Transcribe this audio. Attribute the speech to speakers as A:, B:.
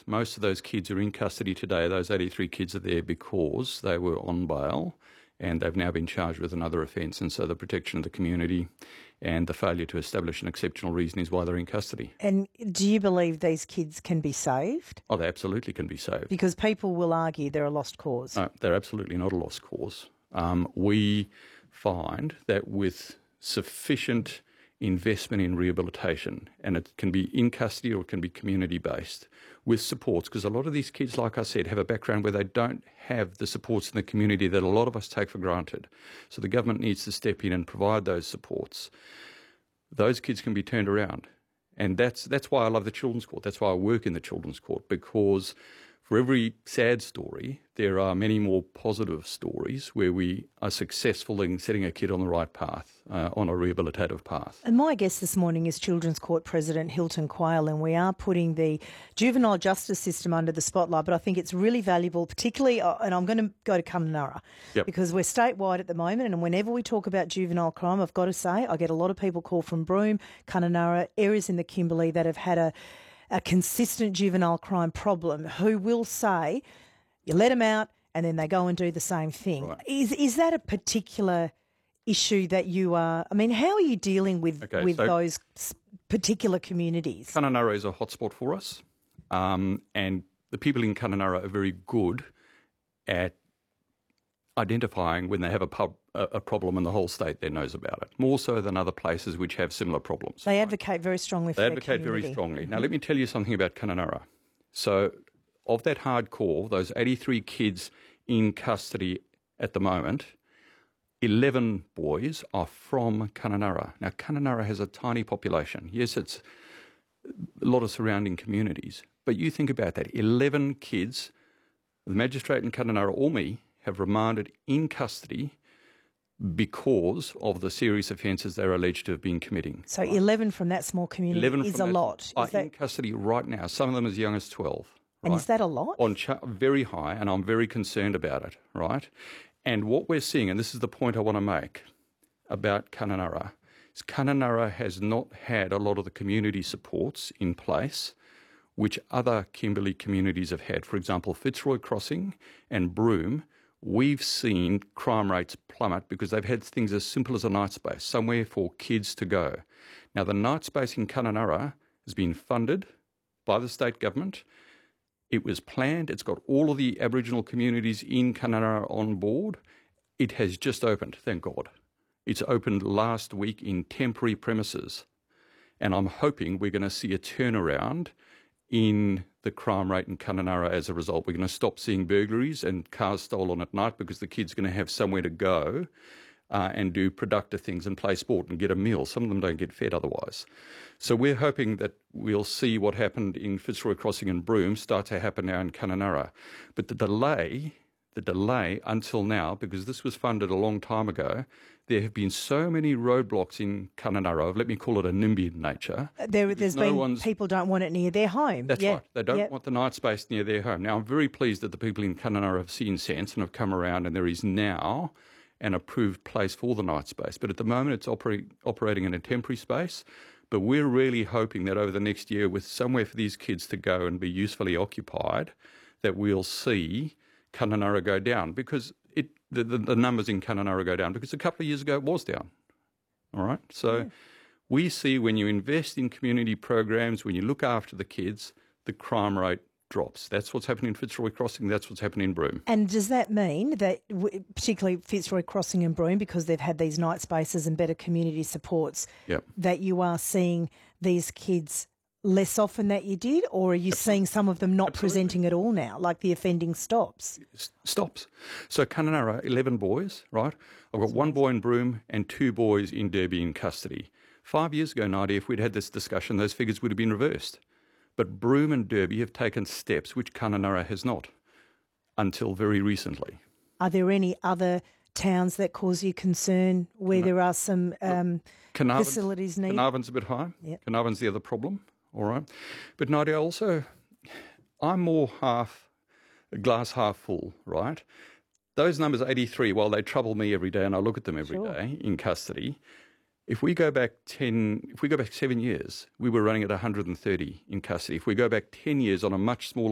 A: most of those kids are in custody today. Those 83 kids are there because they were on bail and they've now been charged with another offence. And so the protection of the community and the failure to establish an exceptional reason is why they're in custody.
B: And do you believe these kids can be saved?
A: Oh, they absolutely can be saved.
B: Because people will argue they're a lost cause.
A: No, they're absolutely not a lost cause. We find that with sufficient investment in rehabilitation, and it can be in custody or it can be community-based, with supports, because a lot of these kids, like I said, have a background where they don't have the supports in the community that a lot of us take for granted. So the government needs to step in and provide those supports. Those kids can be turned around. And that's why I love the Children's Court. That's why I work in the Children's Court, because for every sad story, there are many more positive stories where we are successful in setting a kid on the right path, on a rehabilitative path.
B: And my guest this morning is Children's Court President Hilton Quayle, and we are putting the juvenile justice system under the spotlight, but I think it's really valuable, particularly, and I'm going to go to Kununurra, because we're statewide at the moment, and whenever we talk about juvenile crime, I've got to say, I get a lot of people call from Broome, Kununurra, areas in the Kimberley that have had a consistent juvenile crime problem, who will say, you let them out and then they go and do the same thing.
A: Right.
B: Is that a particular issue that you are... I mean, how are you dealing with those particular communities?
A: Kununurra is a hotspot for us, and the people in Kununurra are very good at identifying when they have a problem and the whole state then knows about it, more so than other places which have similar problems.
B: They advocate very strongly for their community.
A: They advocate very strongly. Now, let me tell you something about Kununurra. So, of that hardcore, those 83 kids in custody at the moment, 11 boys are from Kununurra. Now, Kununurra has a tiny population. Yes, it's a lot of surrounding communities, but you think about that. 11 kids, the magistrate in Kununurra or me, have remanded in custody because of the serious offences they're alleged to have been committing.
B: So 11 from that small community is a lot.
A: Are in custody right now, some of them as young as 12.
B: And is that a lot?
A: Very high, and I'm very concerned about it, right? And what we're seeing, and this is the point I want to make about Kununurra, is Kununurra has not had a lot of the community supports in place which other Kimberley communities have had. For example, Fitzroy Crossing and Broome, we've seen crime rates plummet because they've had things as simple as a night space, somewhere for kids to go. Now, the night space in Kununurra has been funded by the state government. It was planned. It's got all of the Aboriginal communities in Kununurra on board. It has just opened, thank God. It's opened last week in temporary premises. And I'm hoping we're going to see a turnaround in the crime rate in Kununurra as a result. We're going to stop seeing burglaries and cars stolen at night because the kids are going to have somewhere to go and do productive things and play sport and get a meal. Some of them don't get fed otherwise. So we're hoping that we'll see what happened in Fitzroy Crossing and Broome start to happen now in Kununurra. But the delay until now, because this was funded a long time ago, there have been so many roadblocks in Kununurra, let me call it a NIMBY nature.
B: People don't want it near their home.
A: That's right. They don't want the night space near their home. Now, I'm very pleased that the people in Kununurra have seen sense and have come around, and there is now an approved place for the night space. But at the moment, it's operating in a temporary space. But we're really hoping that over the next year, with somewhere for these kids to go and be usefully occupied, that we'll see Kununurra go down, because the numbers in Kununurra go down, because a couple of years ago it was down. All right? So we see when you invest in community programs, when you look after the kids, the crime rate drops. That's what's happening in Fitzroy Crossing, that's what's happening in Broome.
B: And does that mean that, particularly Fitzroy Crossing and Broome, because they've had these night spaces and better community supports, that you are seeing these kids less often that you did, or are you seeing some of them not presenting at all now, like the offending stops?
A: Stops. So Kununurra, 11 boys, right? I've got one boy in Broome and 2 boys in Derby in custody. 5 years ago, Nadia, if we'd had this discussion, those figures would have been reversed. But Broome and Derby have taken steps which Kununurra has not until very recently.
B: Are there any other towns that cause you concern where there are some facilities needed?
A: Carnarvon's a bit high. Yep. Carnarvon's the other problem. All right. But Nadia, also, I'm more glass half full, right? Those numbers, 83, while they trouble me every day and I look at them every day in custody, if we go back 7 years, we were running at 130 in custody. If we go back 10 years on a much smaller